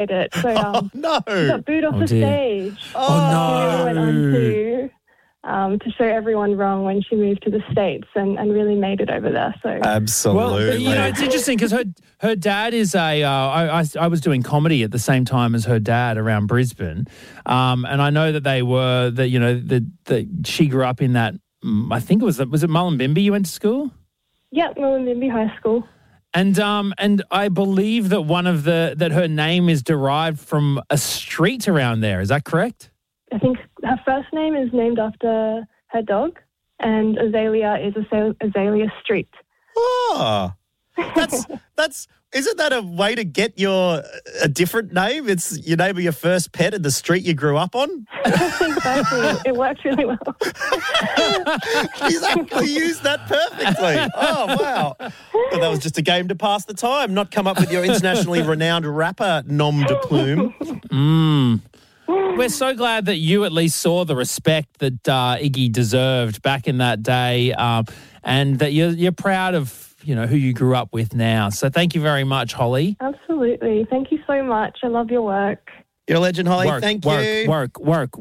it. So no. she got booed off the stage. Oh, Went on to show everyone wrong when she moved to the States and really made it over there. So Absolutely. Well, it's interesting because her dad is I was doing comedy at the same time as her dad around Brisbane, and I know that that she grew up in that. I think was it Mullumbimby you went to school? Yeah, Mullumbimby High School. And I believe that that her name is derived from a street around there. Is that correct? I think her first name is named after her dog, and Azalea is Azalea Street. Oh, that's isn't that a way to get a different name? It's your name of your first pet and the street you grew up on? Exactly. It worked really well. She's actually used that perfectly. Oh, wow. Well, that was just a game to pass the time, not come up with your internationally renowned rapper nom de plume. We're so glad that you at least saw the respect that Iggy deserved back in that day, and that you're proud of who you grew up with now. So thank you very much, Holly. Absolutely. Thank you so much. I love your work. You're a legend, Holly. Thank you. Work.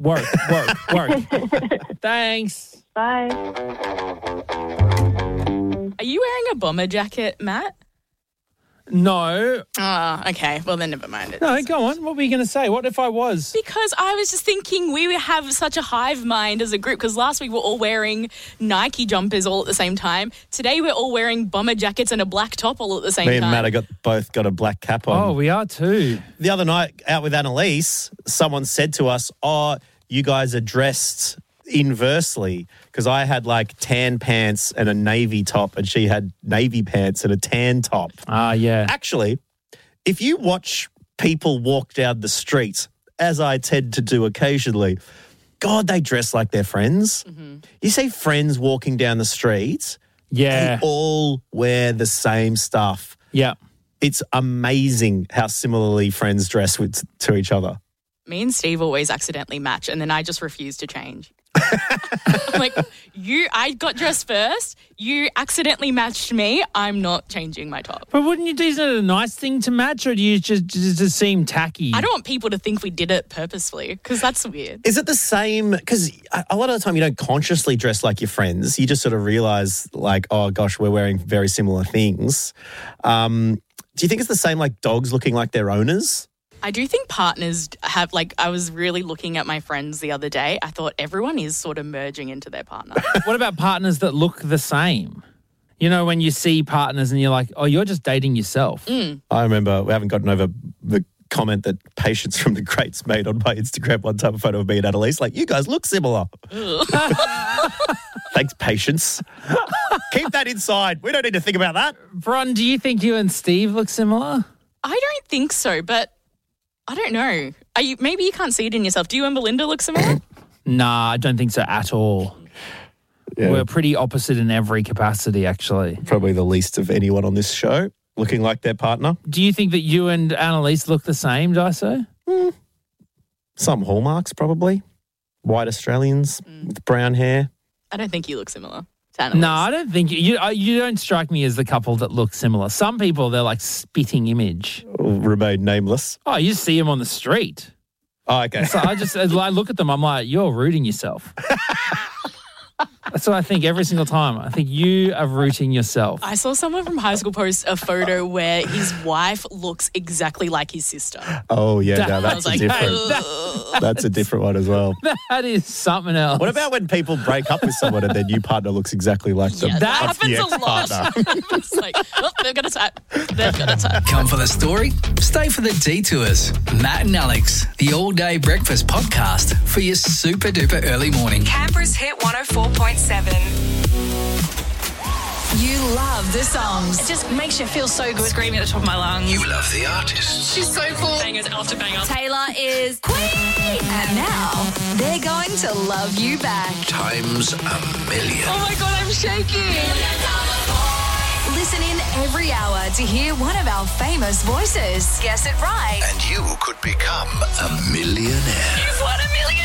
Thanks. Bye. Are you wearing a bomber jacket, Matt? No. Oh, okay. Well, then never mind it. No, go on. What were you going to say? What if I was? Because I was just thinking we have such a hive mind as a group, because last week we were all wearing Nike jumpers all at the same time. Today we're all wearing bomber jackets and a black top all at the same time. Me and Matt both got a black cap on. Oh, we are too. The other night out with Annalise, someone said to us, you guys are dressed inversely, because I had like tan pants and a navy top and she had navy pants and a tan top. Yeah. Actually, if you watch people walk down the street, as I tend to do occasionally, God, they dress like they're friends. Mm-hmm. You see friends walking down the street, they all wear the same stuff. Yeah. It's amazing how similarly friends dress to each other. Me and Steve always accidentally match, and then I just refuse to change. I'm like, I got dressed first. You accidentally matched me. I'm not changing my top. But wouldn't you do it a nice thing to match, or do you just seem tacky? I don't want people to think we did it purposefully, because that's weird. Is it the same? Because a lot of the time you don't consciously dress like your friends. You just sort of realise like, oh gosh, we're wearing very similar things. Do you think it's the same like dogs looking like their owners? I do think partners have, I was really looking at my friends the other day. I thought everyone is sort of merging into their partner. What about partners that look the same? When you see partners and you're like, oh, you're just dating yourself. Mm. I remember we haven't gotten over the comment that Patience from the Greats made on my Instagram one time, a photo of me and Annalise, like, you guys look similar. Thanks, Patience. Keep that inside. We don't need to think about that. Bron, do you think you and Steve look similar? I don't think so, but I don't know. Maybe you can't see it in yourself. Do you and Belinda look similar? Nah, I don't think so at all. Yeah. We're pretty opposite in every capacity, actually. Probably the least of anyone on this show looking like their partner. Do you think that you and Annalise look the same, Daiso? Some hallmarks, probably. White Australians with brown hair. I don't think you look similar to Annalise. No, I don't think you don't strike me as the couple that look similar. Some people, they're like spitting image. Remain nameless. Oh, you see them on the street. Oh, okay. So I look at them, I'm like, you're rooting yourself. That's what I think every single time. I think you are rooting yourself. I saw someone from high school post a photo where his wife looks exactly like his sister. Oh, yeah. No, that's that's a different one as well. That is something else. What about when people break up with someone and their new partner looks exactly like them? Yeah, that happens a lot. It's like, they've got a type. They've got a type. Come for the story, stay for the detours. Matt and Alex, the all-day breakfast podcast for your super-duper early morning. Canberra's Hit 104.7. You love the songs. It just makes you feel so good. Screaming at the top of my lungs. You love the artists. She's so cool. Bangers after bangers. Taylor is Queen. And now they're going to love you back. Times a million. Oh my God, I'm shaking. Listen in every hour to hear one of our famous voices. Guess it right. And you could become a millionaire. You've won $1 million.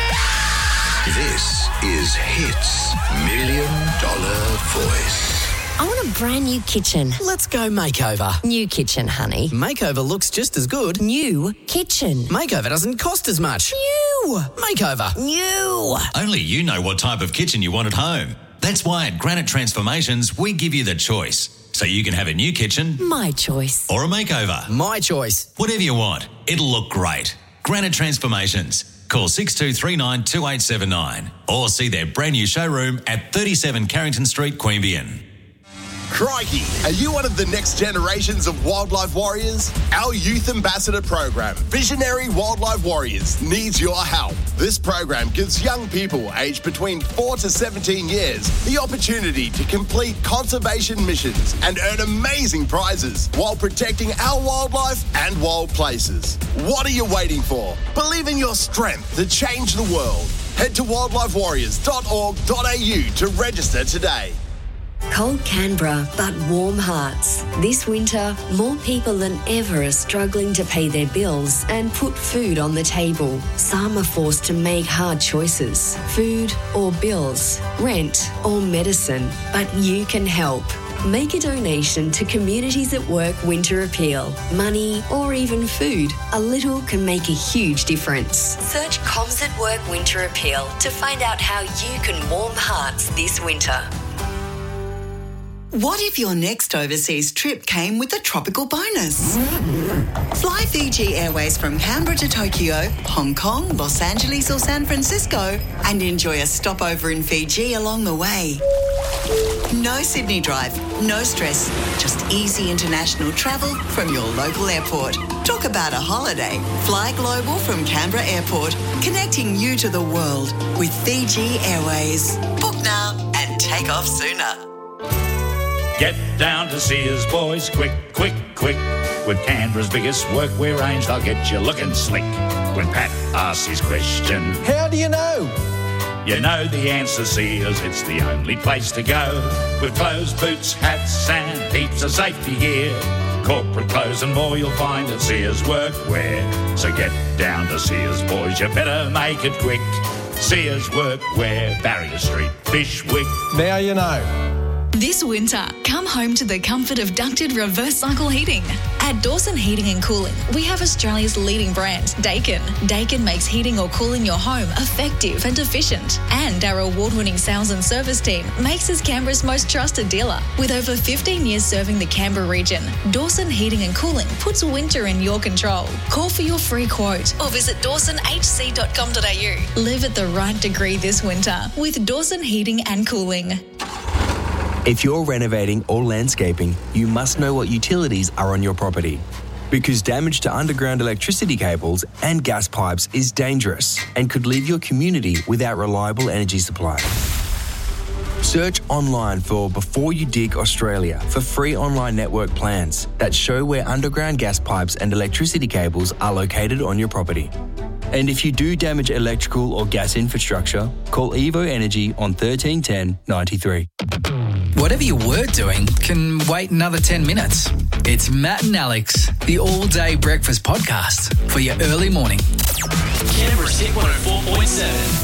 This is Hits $1 Million Voice. I want a brand new kitchen. Let's go makeover. New kitchen, honey. Makeover looks just as good. New kitchen. Makeover doesn't cost as much. New. Makeover. New. Only you know what type of kitchen you want at home. That's why at Granite Transformations, we give you the choice. So you can have a new kitchen. My choice. Or a makeover. My choice. Whatever you want, it'll look great. Granite Transformations. Call 6239 2879 or see their brand new showroom at 37 Carrington Street, Queanbeyan. Crikey, are you one of the next generations of wildlife warriors? Our youth ambassador program, Visionary Wildlife Warriors, needs your help. This program gives young people aged between 4 to 17 years the opportunity to complete conservation missions and earn amazing prizes while protecting our wildlife and wild places. What are you waiting for? Believe in your strength to change the world. Head to wildlifewarriors.org.au to register today. Cold Canberra, but warm hearts. This winter, more people than ever are struggling to pay their bills and put food on the table. Some are forced to make hard choices. Food or bills, rent or medicine. But you can help. Make a donation to Communities at Work Winter Appeal. Money or even food. A little can make a huge difference. Search Coms at Work Winter Appeal to find out how you can warm hearts this winter. What if your next overseas trip came with a tropical bonus? Fly Fiji Airways from Canberra to Tokyo, Hong Kong, Los Angeles or San Francisco and enjoy a stopover in Fiji along the way. No Sydney drive, no stress, just easy international travel from your local airport. Talk about a holiday. Fly global from Canberra Airport, connecting you to the world with Fiji Airways. Book now and take off sooner. Get down to Sears, boys, quick, quick, quick. With Canberra's biggest workwear range, they'll get you looking slick. When Pat asks his question, how do you know? You know the answer, Sears, it's the only place to go. With clothes, boots, hats and heaps of safety gear. Corporate clothes and more you'll find at Sears Workwear. So get down to Sears, boys, you better make it quick. Sears Workwear, Barrier Street, Bishwick. Now you know. This winter, come home to the comfort of ducted reverse cycle heating. At Dawson Heating and Cooling, we have Australia's leading brand, Daikin. Daikin makes heating or cooling your home effective and efficient. And our award-winning sales and service team makes us Canberra's most trusted dealer. With over 15 years serving the Canberra region, Dawson Heating and Cooling puts winter in your control. Call for your free quote or visit dawsonhc.com.au. Live at the right degree this winter with Dawson Heating and Cooling. If you're renovating or landscaping, you must know what utilities are on your property. Because damage to underground electricity cables and gas pipes is dangerous and could leave your community without reliable energy supply. Search online for Before You Dig Australia for free online network plans that show where underground gas pipes and electricity cables are located on your property. And if you do damage electrical or gas infrastructure, call Evo Energy on 1310 93. Whatever you were doing can wait another 10 minutes. It's Matt and Alex, the all-day breakfast podcast for your early morning. Canberra's Hit 104.7.